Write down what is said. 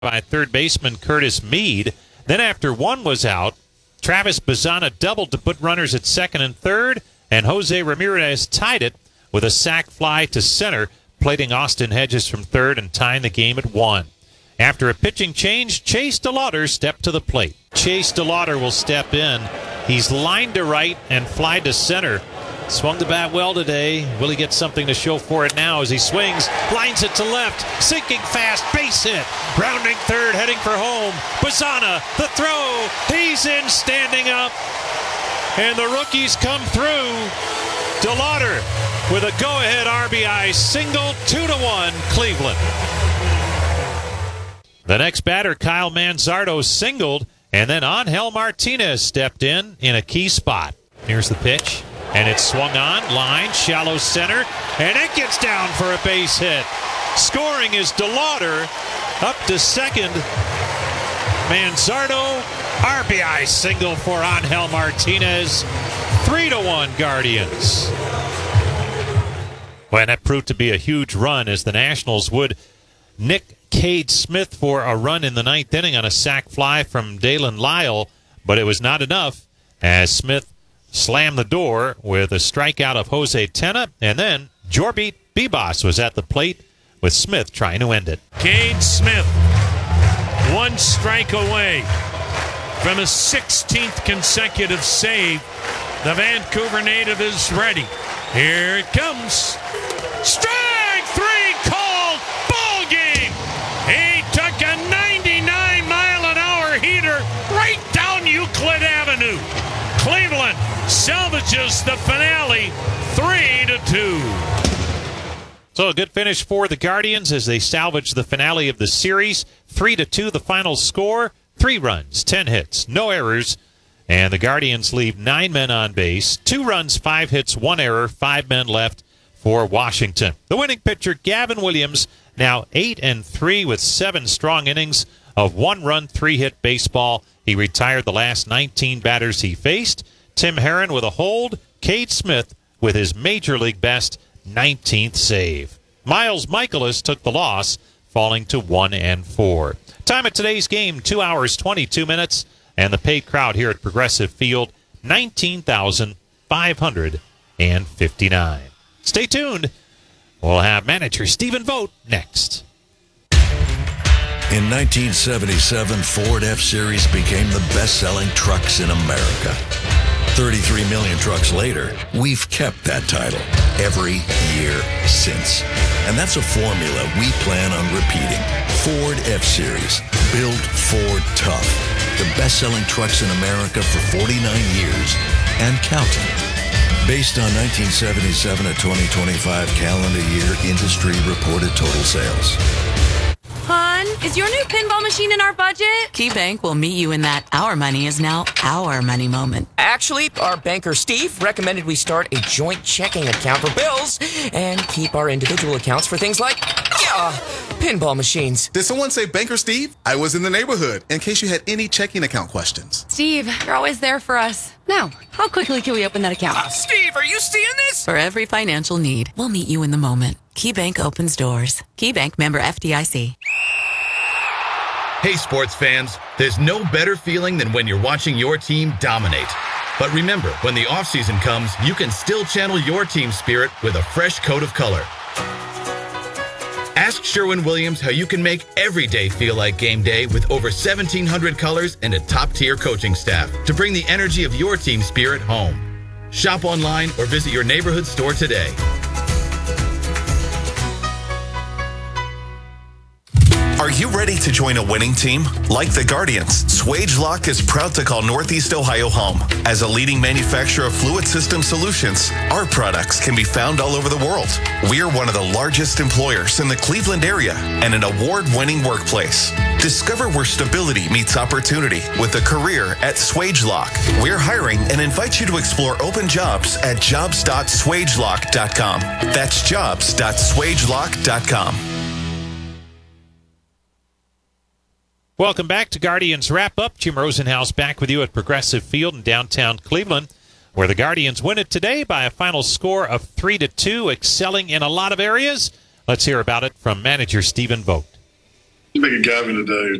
by third baseman Curtis Mead. Then after one was out, Travis Bazzana doubled to put runners at second and third, and Jose Ramirez tied it with a sac fly to center, plating Austin Hedges from third and tying the game at 1. After a pitching change, Chase DeLauder stepped to the plate. Chase DeLauder will step in. He's lined to right and fly to center. Swung the bat well today. Will he get something to show for it now as he swings, lines it to left, sinking fast, base hit. Rounding third, heading for home. Bazzana, the throw. He's in, standing up. And the rookies come through. DeLauder with a go-ahead RBI single, 2-1 Cleveland. The next batter, Kyle Manzardo, singled, and then Angel Martinez stepped in a key spot. Here's the pitch, and it's swung on, line, shallow center, and it gets down for a base hit. Scoring is DeLauder, up to second. Manzardo, RBI single for Angel Martinez, 3-1 Guardians. Well, that proved to be a huge run as the Nationals would nick Cade Smith for a run in the ninth inning on a sac fly from Dalen Lyle, but it was not enough as Smith slammed the door with a strikeout of Jose Tena, and then Jorbit Bibas was at the plate with Smith trying to end it. Cade Smith, one strike away from his 16th consecutive save. The Vancouver native is ready. Here it comes. Strike three called. Ball game. He took a 99-mile-an-hour heater right down Euclid Avenue. Cleveland salvages the finale 3-2. So a good finish for the Guardians as they salvage the finale of the series. 3-2 the final score. 3 runs, 10 hits, no errors. And the Guardians leave 9 men on base. 2 runs, 5 hits, 1 error, 5 men left for Washington. The winning pitcher, Gavin Williams, now 8-3 with 7 strong innings of 1-run, 3-hit baseball. He retired the last 19 batters he faced. Tim Herron with a hold. Cade Smith with his major league best 19th save. Miles Michaelis took the loss, falling to 1-4. Time of today's game, 2 hours, 22 minutes. And the paid crowd here at Progressive Field, 19,559. Stay tuned. We'll have manager Stephen Vogt next. In 1977, Ford F-Series became the best-selling trucks in America. 33 million trucks later, we've kept that title every year since. And that's a formula we plan on repeating. Ford F-Series, built Ford tough. The best-selling trucks in America for 49 years and counting. Based on 1977 to 2025 calendar year industry reported total sales. Hon, is your new pinball machine in our budget? KeyBank will meet you in that our money is now our money moment. Actually, our banker Steve recommended we start a joint checking account for bills and keep our individual accounts for things like, pinball machines. Did someone say Banker Steve? I was in the neighborhood in case you had any checking account questions. Steve, you're always there for us. Now, how quickly can we open that account? Steve, are you seeing this? For every financial need, we'll meet you in the moment. KeyBank opens doors. KeyBank, member FDIC. Hey, sports fans, there's no better feeling than when you're watching your team dominate. But remember, when the offseason comes, you can still channel your team spirit with a fresh coat of color. Ask Sherwin-Williams how you can make every day feel like game day with over 1,700 colors and a top-tier coaching staff to bring the energy of your team spirit home. Shop online or visit your neighborhood store today. Are you ready to join a winning team? Like the Guardians, Swagelok is proud to call Northeast Ohio home. As a leading manufacturer of fluid system solutions, our products can be found all over the world. We are one of the largest employers in the Cleveland area and an award-winning workplace. Discover where stability meets opportunity with a career at Swagelok. We're hiring and invite you to explore open jobs at jobs.swagelok.com. That's jobs.swagelok.com. Welcome back to Guardians Wrap-Up. Jim Rosenhaus back with you at Progressive Field in downtown Cleveland, where the Guardians win it today by a final score of 3-2, excelling in a lot of areas. Let's hear about it from manager Stephen Vogt. You make a Gavin today.